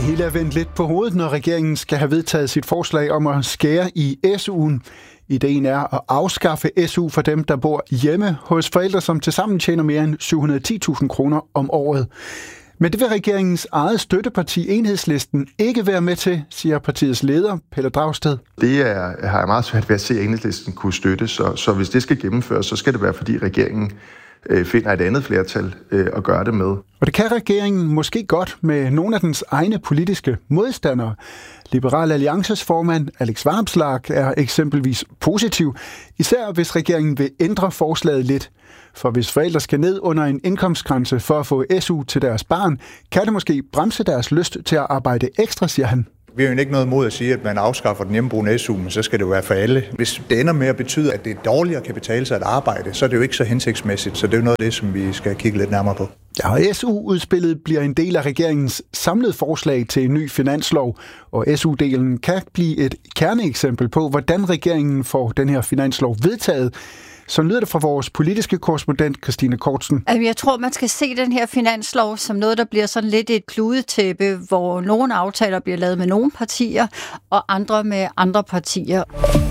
hele er vendt lidt på hovedet, når regeringen skal have vedtaget sit forslag om at skære i SU'en. Ideen er at afskaffe SU for dem, der bor hjemme hos forældre, som tilsammen tjener mere end 710.000 kroner om året. Men det vil regeringens eget støtteparti Enhedslisten ikke være med til, siger partiets leder, Pelle Dragsted. Det har jeg meget svært ved at se, at Enhedslisten kunne støtte, så hvis det skal gennemføres, så skal det være, fordi regeringen finder et andet flertal at gøre det med. Og det kan regeringen måske godt med nogle af dens egne politiske modstandere. Liberal Alliances formand Alex Vanopslagh er eksempelvis positiv, især hvis regeringen vil ændre forslaget lidt. For hvis forældre skal ned under en indkomstgrænse for at få SU til deres barn, kan det måske bremse deres lyst til at arbejde ekstra, siger han. Vi har jo ikke noget imod at sige, at man afskaffer den hjemmeboende SU, men så skal det jo være for alle. Hvis det ender med at betyde, at det dårligere kan betale sig at arbejde, så er det jo ikke så hensigtsmæssigt. Så det er jo noget af det, som vi skal kigge lidt nærmere på. Ja, og SU-udspillet bliver en del af regeringens samlede forslag til en ny finanslov, og SU-delen kan blive et kerneeksempel på, hvordan regeringen får den her finanslov vedtaget. Så lyder det fra vores politiske korrespondent, Christine Kortsen. Jeg tror, man skal se den her finanslov som noget, der bliver sådan lidt et kludetæppe, hvor nogle aftaler bliver lavet med nogle partier, og andre med andre partier.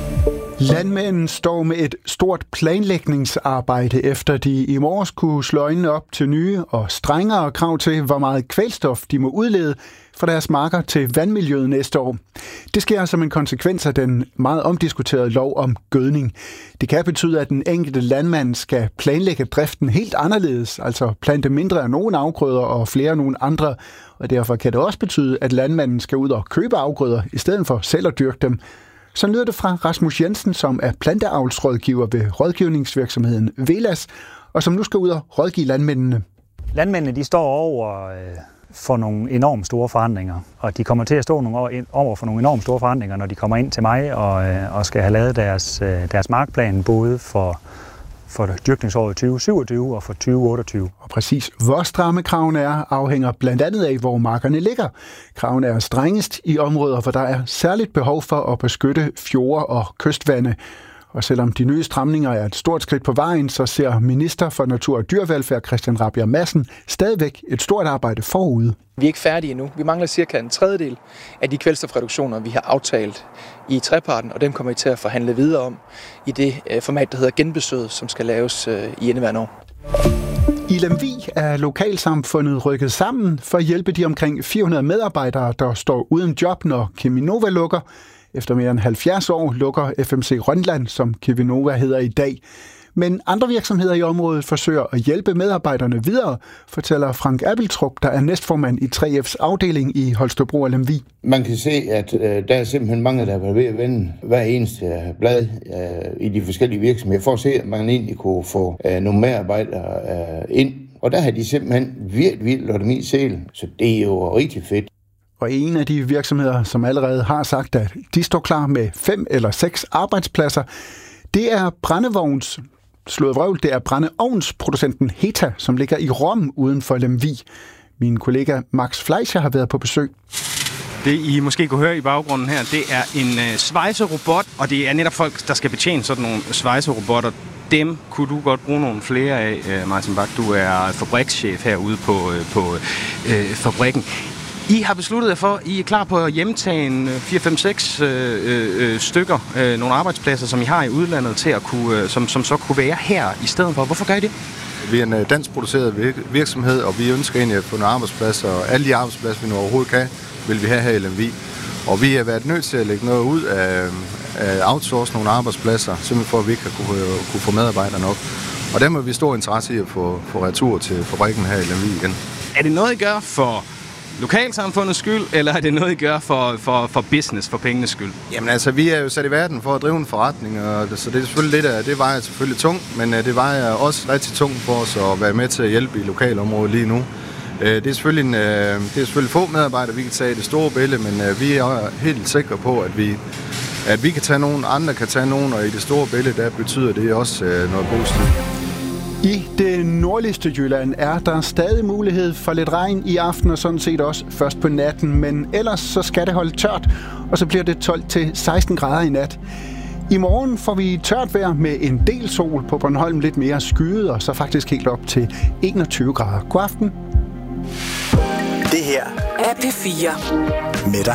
Landmændene står med et stort planlægningsarbejde, efter de i morges kunne slå øjnene op til nye og strengere krav til, hvor meget kvælstof de må udlede fra deres marker til vandmiljøet næste år. Det sker som en konsekvens af den meget omdiskuterede lov om gødning. Det kan betyde, at den enkelte landmand skal planlægge driften helt anderledes, altså plante mindre af nogle afgrøder og flere af nogle andre. Og derfor kan det også betyde, at landmanden skal ud og købe afgrøder, i stedet for selv at dyrke dem. Så lyder det fra Rasmus Jensen, som er planteavlsrådgiver ved rådgivningsvirksomheden Velas, og som nu skal ud og rådgive landmændene. Landmændene de står over for nogle enormt store forandringer, og de kommer til at stå over for nogle enormt store forandringer, når de kommer ind til mig og skal have lavet deres markplan, både for dyrkningsåret 2027 og for 2028. Og præcis hvor stramme kravene er, afhænger blandt andet af, hvor markerne ligger. Kravene er strengest i områder, hvor der er særligt behov for at beskytte fjorde og kystvande. Og selvom de nye stramninger er et stort skridt på vejen, så ser minister for natur og dyrevelfærd Christian Rabjerg Madsen stadigvæk et stort arbejde forude. Vi er ikke færdige endnu. Vi mangler cirka en tredjedel af de kvælstofreduktioner, vi har aftalt i treparten, og dem kommer vi til at forhandle videre om i det format, der hedder genbesøget, som skal laves i indeværende år. I Lemvig er lokalsamfundet rykket sammen for at hjælpe de omkring 400 medarbejdere, der står uden job, når Cheminova lukker. Efter mere end 70 år lukker FMC Rønland, som Cheminova hedder i dag. Men andre virksomheder i området forsøger at hjælpe medarbejderne videre, fortæller Frank Abeltrup, der er næstformand i 3F's afdeling i Holstebro og Lemvig. Man kan se, at der er simpelthen mange, der er ved at vende hver eneste blad i de forskellige virksomheder, for at se, at man egentlig kunne få nogle medarbejdere ind. Og der har de simpelthen virkelig lukket min sæl, så det er jo rigtig fedt. Og en af de virksomheder, som allerede har sagt, at de står klar med 5 eller 6 arbejdspladser, det er brændeovnsproducenten Heta, som ligger i Rom uden for Lemvig. Min kollega Max Fleischer har været på besøg. Det I måske kunne høre i baggrunden her, det er en svejserobot, og det er netop folk, der skal betjene sådan nogle svejserobotter. Dem kunne du godt bruge nogle flere af, Martin Bach. Du er fabrikschef herude på fabrikken. I har besluttet jer for, I er klar på at hjemtage 4-5-6 stykker, nogle arbejdspladser, som I har i udlandet, til at kunne, som så kunne være her i stedet for. Hvorfor gør I det? Vi er en dansk produceret virksomhed, og vi ønsker egentlig at få nogle arbejdspladser, og alle de arbejdspladser, vi nu overhovedet kan, vil vi have her i Lemvig. Og vi har været nødt til at lægge noget ud af outsource nogle arbejdspladser, simpelthen for at vi ikke kunne få medarbejdere nok. Og der må vi stor interesse i at få retur til fabrikken her i Lemvig igen. Er det noget, I gør for lokalsamfundets skyld, eller er det noget, I gør for business, for pengenes skyld? Jamen altså, vi er jo sat i verden for at drive en forretning, og så det er selvfølgelig lidt af, det vejer selvfølgelig tungt, men det vejer også rigtig tungt for os at være med til at hjælpe i lokalområdet lige nu. Det er selvfølgelig få medarbejdere, vi kan tage i det store billede, men vi er helt sikre på, at vi kan tage nogen, andre kan tage nogen, og i det store billede, der betyder det også noget positivt. I det nordligste Jylland er der stadig mulighed for lidt regn i aften, og sådan set også først på natten, men ellers så skal det holde tørt, og så bliver det 12-16 grader i nat. I morgen får vi tørt vejr med en del sol, på Bornholm lidt mere skyet, og så faktisk helt op til 21 grader. God aften. Det her af P4. Med dig